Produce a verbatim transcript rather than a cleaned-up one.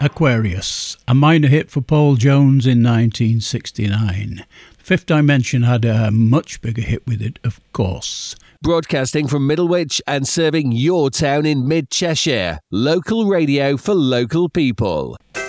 Aquarius, a minor hit for Paul Jones in nineteen sixty-nine. Fifth Dimension had a much bigger hit with it, of course. Broadcasting from Middlewich and serving your town in mid-Cheshire. Local radio for local people.